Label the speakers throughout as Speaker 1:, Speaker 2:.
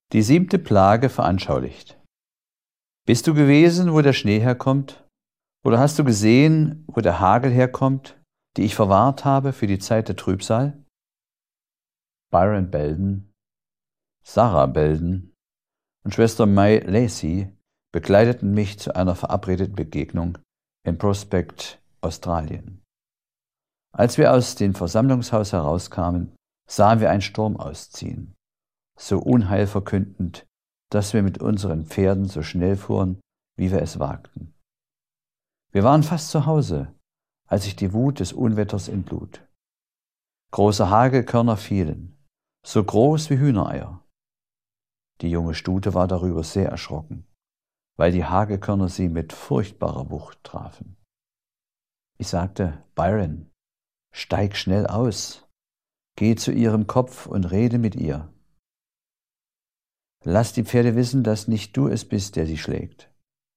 Speaker 1: Die 7. Plage veranschaulicht. Bist du gewesen, wo der Schnee herkommt? Oder hast du gesehen, wo der Hagel herkommt, die ich verwahrt habe für die Zeit der Trübsal? Byron Belden, Sarah Belden und Schwester May Lacey begleiteten mich zu einer verabredeten Begegnung in Prospect, Australien. Als wir aus dem Versammlungshaus herauskamen, sahen wir einen Sturm ausziehen, so unheilverkündend, dass wir mit unseren Pferden so schnell fuhren, wie wir es wagten. Wir waren fast zu Hause, als sich die Wut des Unwetters entlud. Große Hagelkörner fielen, so groß wie Hühnereier. Die junge Stute war darüber sehr erschrocken, weil die Hagelkörner sie mit furchtbarer Wucht trafen. Ich sagte, Byron, steig schnell aus, geh zu ihrem Kopf und rede mit ihr. Lass die Pferde wissen, dass nicht du es bist, der sie schlägt.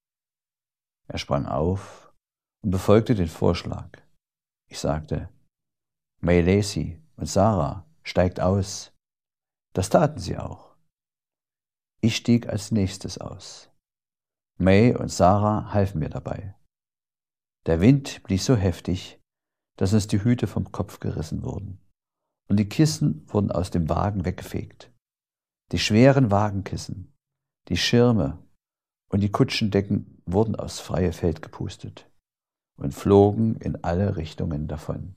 Speaker 1: Er sprang auf und befolgte den Vorschlag. Ich sagte, May Lacey und Sarah, steigt aus. Das taten sie auch. Ich stieg als nächstes aus. May und Sarah halfen mir dabei. Der Wind blies so heftig, dass uns die Hüte vom Kopf gerissen wurden, und die Kissen wurden aus dem Wagen weggefegt. Die schweren Wagenkissen, die Schirme und die Kutschendecken wurden aufs freie Feld gepustet und flogen in alle Richtungen davon.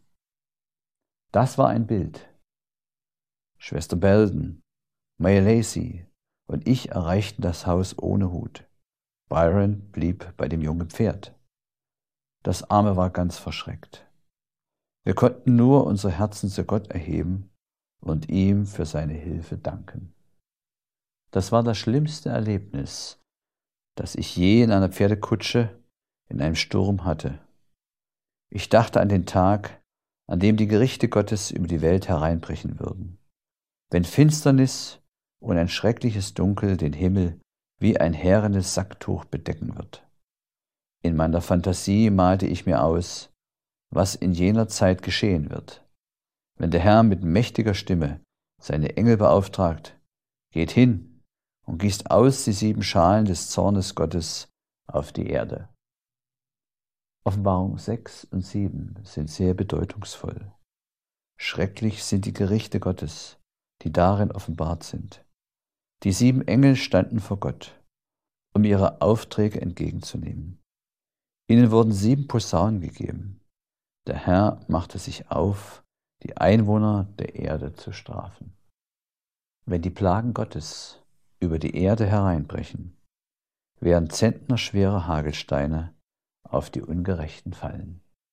Speaker 1: Das war ein Bild. Schwester Belden, May Lacey und ich erreichten das Haus ohne Hut. Byron blieb bei dem jungen Pferd. Das Arme war ganz verschreckt. Wir konnten nur unsere Herzen zu Gott erheben und ihm für seine Hilfe danken. Das war das schlimmste Erlebnis, das ich je in einer Pferdekutsche in einem Sturm hatte. Ich dachte an den Tag, an dem die Gerichte Gottes über die Welt hereinbrechen würden, wenn Finsternis und ein schreckliches Dunkel den Himmel wie ein härendes Sacktuch bedecken wird. In meiner Fantasie malte ich mir aus, was in jener Zeit geschehen wird, wenn der Herr mit mächtiger Stimme seine Engel beauftragt, geht hin und gießt aus die 7 Schalen des Zornes Gottes auf die Erde. Offenbarung 6 und 7 sind sehr bedeutungsvoll. Schrecklich sind die Gerichte Gottes, die darin offenbart sind. Die 7 Engel standen vor Gott, um ihre Aufträge entgegenzunehmen. Ihnen wurden 7 Posaunen gegeben. Der Herr machte sich auf, die Einwohner der Erde zu strafen. Wenn die Plagen Gottes über die Erde hereinbrechen, werden zentnerschwere Hagelsteine auf die Ungerechten fallen.